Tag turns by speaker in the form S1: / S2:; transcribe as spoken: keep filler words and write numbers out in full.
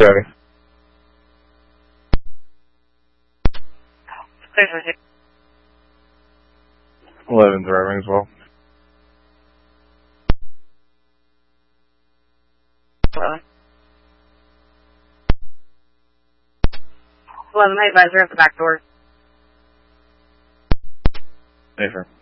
S1: Driving. eleven driving as well.
S2: eleven, my advisor at the back door.
S1: Affirm.